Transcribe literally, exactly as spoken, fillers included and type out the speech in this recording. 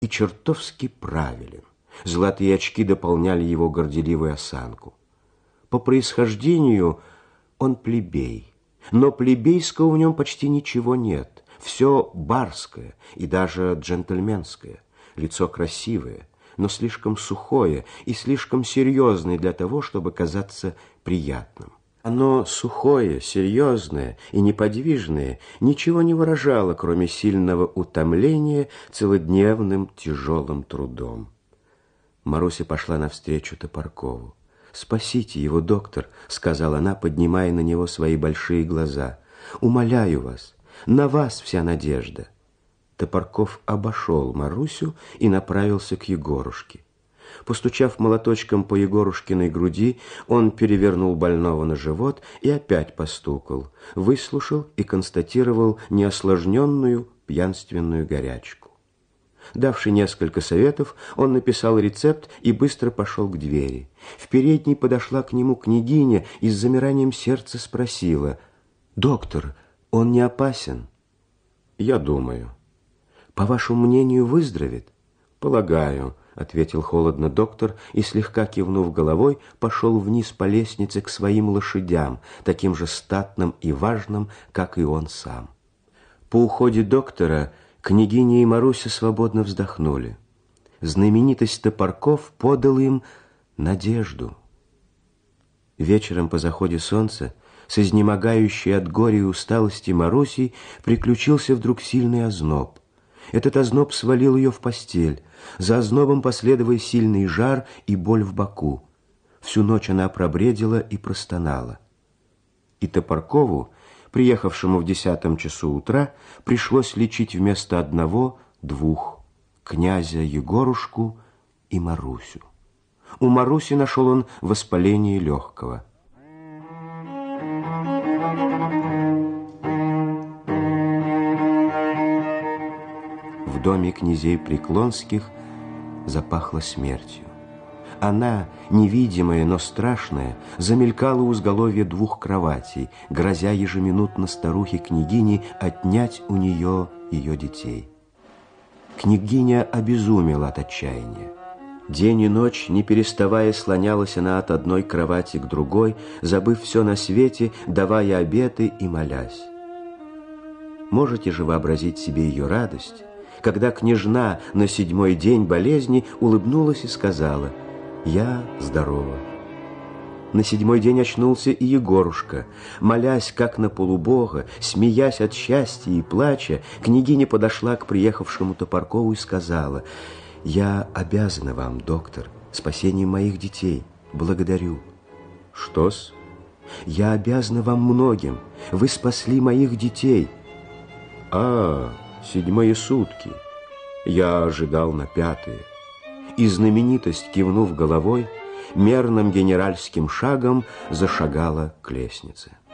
и чертовски правилен. Золотые очки дополняли его горделивую осанку. По происхождению он плебей, но плебейского в нем почти ничего нет. Все барское и даже джентльменское. Лицо красивое, но слишком сухое и слишком серьезное для того, чтобы казаться приятным. Оно сухое, серьезное и неподвижное ничего не выражало, кроме сильного утомления целодневным тяжелым трудом. Маруся пошла навстречу Топоркову. «Спасите его, доктор», — сказала она, поднимая на него свои большие глаза. «Умоляю вас, на вас вся надежда». Топорков обошел Марусю и направился к Егорушке. Постучав молоточком по Егорушкиной груди, он перевернул больного на живот и опять постукал, выслушал и констатировал неосложненную пьянственную горячку. Давши несколько советов, он написал рецепт и быстро пошел к двери. В передней подошла к нему княгиня и с замиранием сердца спросила: «Доктор, он не опасен?» «Я думаю». «По вашему мнению, выздоровеет?» «Полагаю», — ответил холодно доктор и, слегка кивнув головой, пошел вниз по лестнице к своим лошадям, таким же статным и важным, как и он сам. По уходе доктора княгиня и Маруся свободно вздохнули. Знаменитость Топорков подал им надежду. Вечером по заходе солнца с изнемогающей от горя и усталости Марусей приключился вдруг сильный озноб. Этот озноб свалил ее в постель. За ознобом последовал сильный жар и боль в боку. Всю ночь она пробредила и простонала. И Топоркову, приехавшему в десятом часу утра, пришлось лечить вместо одного двух — князя Егорушку и Марусю. У Маруси нашел он воспаление легкого. В доме князей Преклонских запахло смертью. Она, невидимая, но страшная, замелькала у изголовья двух кроватей, грозя ежеминутно старухе-княгине отнять у нее ее детей. Княгиня обезумела от отчаяния. День и ночь, не переставая, слонялась она от одной кровати к другой, забыв все на свете, давая обеты и молясь. Можете же вообразить себе ее радость, когда княжна на седьмой день болезни улыбнулась и сказала: «Я здорова». На седьмой день очнулся и Егорушка. Молясь, как на полубога, смеясь от счастья и плача, княгиня подошла к приехавшему Топоркову и сказала: «Я обязана вам, доктор, спасением моих детей. Благодарю». «Что-с?» «Я обязана вам многим. Вы спасли моих детей». «А, седьмые сутки. Я ожидал на пятые». И знаменитость, кивнув головой, мерным генеральским шагом зашагала к лестнице.